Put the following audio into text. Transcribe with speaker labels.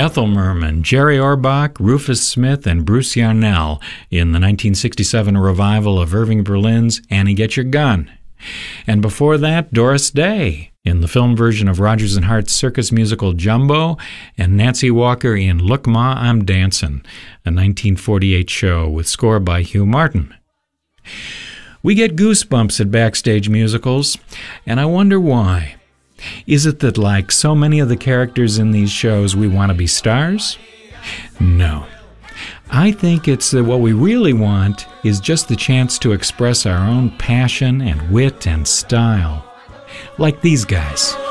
Speaker 1: Ethel Merman, Jerry Orbach, Rufus Smith, and Bruce Yarnell in the 1967 revival of Irving Berlin's Annie Get Your Gun. And before that, Doris Day in the film version of Rodgers and Hart's circus musical Jumbo, and Nancy Walker in Look Ma, I'm Dancin', a 1948 show with score by Hugh Martin. We get goosebumps at backstage musicals, and I wonder why. Is it that, like so many of the characters in these shows, we want to be stars? No. I think it's that what we really want is just the chance to express our own passion and wit and style. Like these guys.